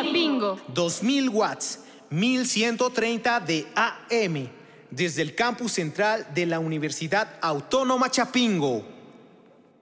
Chapingo. 2000 watts, 1130 de AM, desde el campus central de la Universidad Autónoma Chapingo.